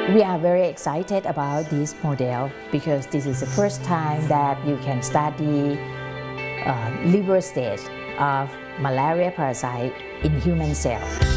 We are very excited about this model because this is the first time that you can study liver stage of malaria parasite in human cell.